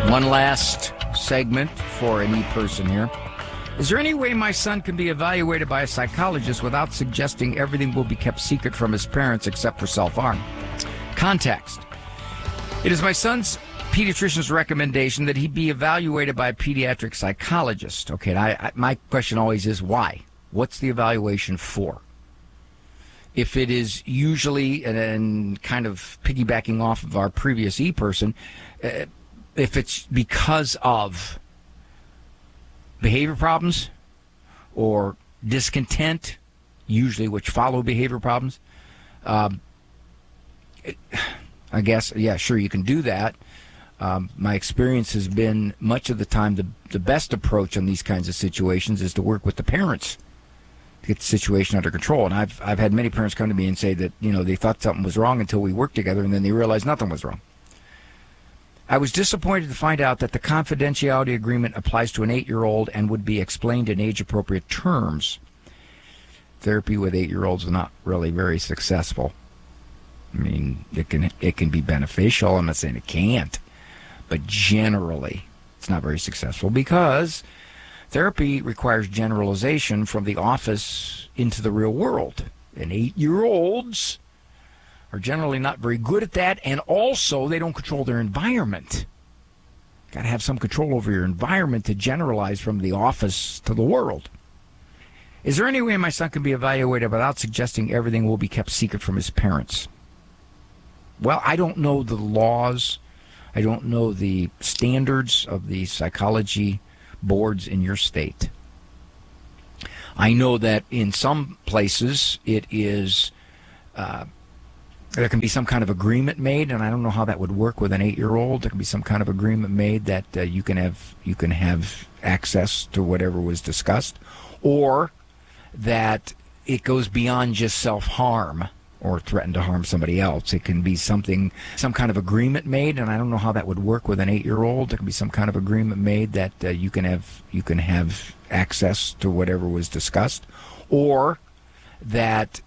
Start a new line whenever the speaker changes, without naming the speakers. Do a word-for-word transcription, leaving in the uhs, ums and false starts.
One last segment for an e-person here. Is there any way my son can be evaluated by a psychologist without suggesting everything will be kept secret from his parents except for self-harm? Context. It is my son's pediatrician's recommendation that he be evaluated by a pediatric psychologist. Okay, I, I, my question always is why? What's the evaluation for? If it is usually, and, and kind of piggybacking off of our previous e-person, uh, if it's because of behavior problems or discontent, usually which follow behavior problems, um, it, I guess, yeah, sure, you can do that. Um, my experience has been much of the time the, the best approach on these kinds of situations is to work with the parents to get the situation under control. And I've I've had many parents come to me and say that, you know, they thought something was wrong until we worked together, and then they realized nothing was wrong. I was disappointed to find out that the confidentiality agreement applies to an eight-year-old and would be explained in age-appropriate terms. Therapy with eight-year-olds is not really very successful. I mean, it can it can be beneficial. I'm not saying it can't. But generally, it's not very successful because therapy requires generalization from the office into the real world. And eight-year-olds are generally not very good at that, and also they don't control their environment. Got to have some control over your environment to generalize from the office to the world. Is there any way my son can be evaluated without suggesting everything will be kept secret from his parents? Well, I don't know the laws. I don't know the standards of the psychology boards in your state. I know that in some places it is... Uh, There can be some kind of agreement made, and I don't know how that would work with an eight-year-old. There can be some kind of agreement made that uh, you can have you can have access to whatever was discussed, or that it goes beyond just self-harm or threaten to harm somebody else. It can be something, some kind of agreement made, and I don't know how that would work with an eight-year-old. There can be some kind of agreement made that uh, you can have you can have access to whatever was discussed, or that